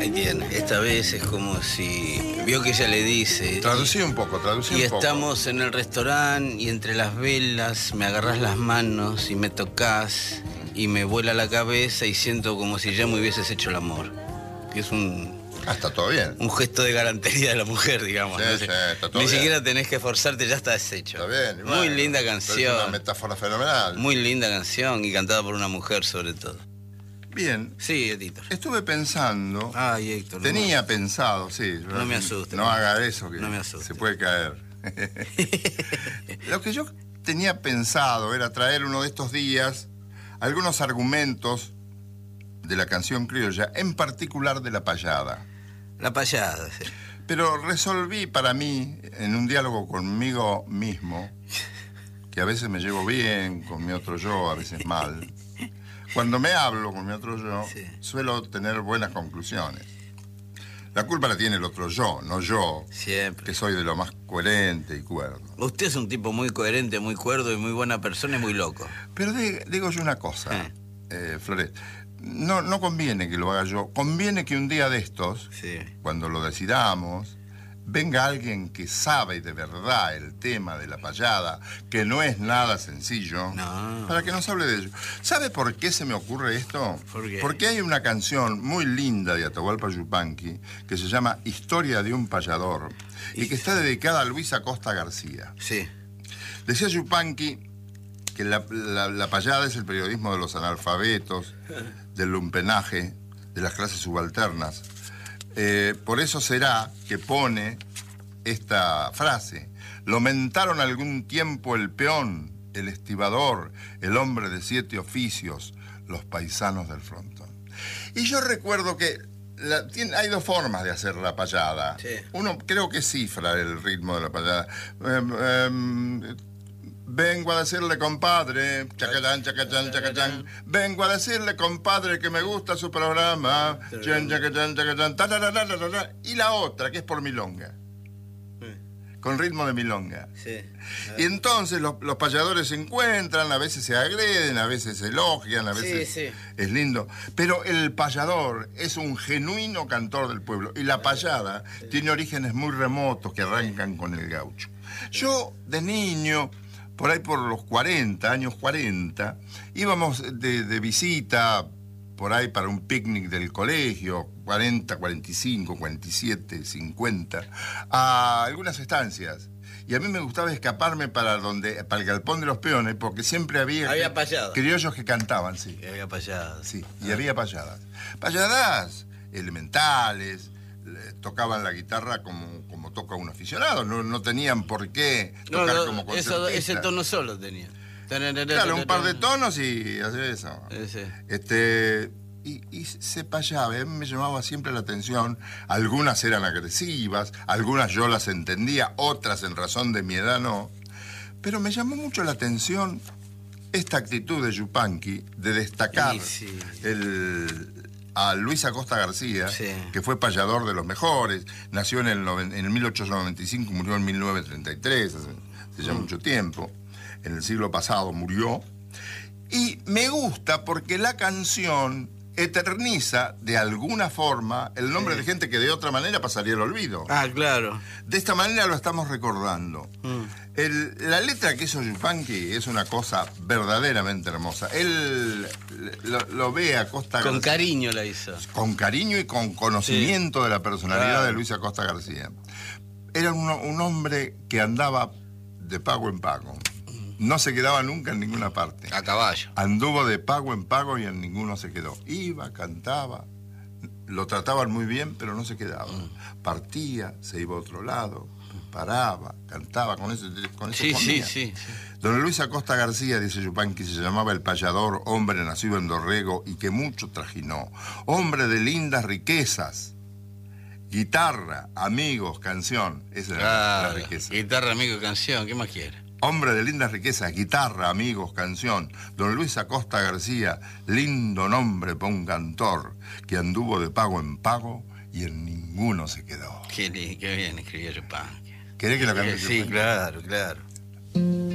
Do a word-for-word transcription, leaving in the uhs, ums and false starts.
Ahí tiene. Esta vez es como si... Vio que ella le dice... Traducí un poco, traducí un y poco. estamos en el restaurante y entre las velas me agarrás las manos y me tocas y me vuela la cabeza y siento como si ya me hubieses hecho el amor. Que es un... Ah, está todo bien. Un gesto de galantería de la mujer, digamos. Sí, ¿no? sí, está todo Ni bien. siquiera tenés que esforzarte, ya está deshecho. Está bien. Muy Bueno, linda pero canción. Es una metáfora fenomenal. Muy linda canción y cantada por una mujer sobre todo. Bien. Sí, Héctor. Estuve pensando... Ay, Héctor. Tenía no, pensado, sí. No me asuste. No haga eso, que no me asuste. se puede caer. Lo que yo tenía pensado era traer uno de estos días algunos argumentos de la canción criolla, en particular de la payada. La payada, sí. Pero resolví para mí, en un diálogo conmigo mismo, que a veces me llevo bien con mi otro yo, a veces mal. Cuando me hablo con mi otro yo, sí. suelo tener buenas conclusiones. La culpa la tiene el otro yo, no yo, Siempre. que soy de lo más coherente y cuerdo. Usted es un tipo muy coherente, muy cuerdo y muy buena persona y muy loco. Pero de, digo yo una cosa, eh. Eh, Floret, no, no conviene que lo haga yo, conviene que un día de estos, sí. cuando lo decidamos, venga alguien que sabe de verdad el tema de la payada, que no es nada sencillo, no. para que nos hable de ello. ¿Sabe por qué se me ocurre esto? ¿Por qué? Porque hay una canción muy linda de Atahualpa Yupanqui que se llama Historia de un payador y, y que está dedicada a Luis Acosta García. Sí. Decía Yupanqui que la, la, la payada es el periodismo de los analfabetos, del lumpenaje, de las clases subalternas. Eh, por eso será que pone esta frase: lo mentaron algún tiempo el peón, el estibador, el hombre de siete oficios, los paisanos del frontón. Y yo recuerdo que la, tiene, hay dos formas de hacer la payada. Sí. Uno creo que cifra el ritmo de la payada. Eh, eh, Vengo a decirle, compadre, chacachán, chacachán, chacachán. Vengo a decirle, compadre, que me gusta su programa. Chan, chacachán, chacachán, tararararara. Y la otra, que es por milonga. Con ritmo de milonga. Sí. Y entonces los, los payadores se encuentran, a veces se agreden, a veces se elogian, a veces sí, sí. es lindo. Pero el payador es un genuino cantor del pueblo. Y la payada sí. tiene orígenes muy remotos que arrancan con el gaucho. Yo, de niño... por ahí por los cuarenta, años cuarenta, íbamos de, de visita por ahí para un picnic del colegio, cuarenta, cuarenta y cinco, cuarenta y siete, cincuenta, a algunas estancias. Y a mí me gustaba escaparme para donde, para el galpón de los peones, porque siempre había... Había payadas. Criollos que cantaban, sí. Y había payadas. Sí, y ah. había payadas. Payadas elementales, tocaban la guitarra como, como toca un aficionado, no, no tenían por qué tocar no, no, como concertista. Ese tono solo tenía. Claro, un par de tonos y hacer eso. Sí. Este, y, y se payaba, a mí me llamaba siempre la atención, algunas eran agresivas, algunas yo las entendía, otras en razón de mi edad no, pero me llamó mucho la atención esta actitud de Yupanqui de destacar sí, sí. el... a Luis Acosta García, sí. que fue payador de los mejores, nació en el, en el mil ochocientos noventa y cinco, murió en mil novecientos treinta y tres, hace, hace ya mm. mucho tiempo, en el siglo pasado murió, y me gusta porque la canción eterniza de alguna forma el nombre sí. de gente que de otra manera pasaría el olvido. Ah, claro. De esta manera lo estamos recordando. Mm. El, la letra que hizo Yupanqui es una cosa verdaderamente hermosa. Él lo, lo ve a Acosta García. Con cariño la hizo. Con cariño y con conocimiento sí. de la personalidad claro. de Luis Acosta García. Era un, un hombre que andaba de pago en pago. No se quedaba nunca en ninguna parte. A caballo. Anduvo de pago en pago y en ninguno se quedó. Iba, cantaba, lo trataban muy bien, pero no se quedaba. Mm. Partía, se iba a otro lado, paraba, cantaba, con eso, con eso sí, comía. Sí, sí, sí. Don Luis Acosta García, dice Yupanqui, se llamaba el payador, hombre nacido en Dorrego y que mucho trajinó. Hombre de lindas riquezas. Guitarra, amigos, canción. Esa era ah, la riqueza. Guitarra, amigo, canción, ¿qué más quiere? Hombre de lindas riquezas, guitarra, amigos, canción. Don Luis Acosta García, lindo nombre para un cantor que anduvo de pago en pago y en ninguno se quedó. Qué, qué bien escribió Yupanqui. ¿Querés que lo cante? Sí, claro, claro.